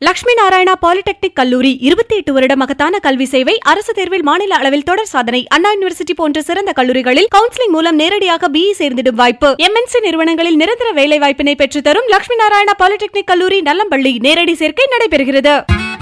Lakshmi Narayana polytechnic கல்லூரி 28 வருட மகத்தான கல்வி சேவை, அரசு தேர்வில் மாநில அளவில் தொடர் சாதனை, அண்ணா யூனிவர்சிட்டி போன்ற சிறந்த கல்லூரிகளில் கவுன்சிலிங் மூலம் நேரடியாக BE சேர்ந்திடும் வாய்ப்பு, MNC நிறுவனங்களில் நிரந்தர வேலை வாய்ப்பினை பெற்றுத்தரும் லட்சுமி நாராயணா பாலிடெக்னிக் கல்லூரி நல்லம்பள்ளி. நேரடி சேர்க்கை நடைபெறுகிறது.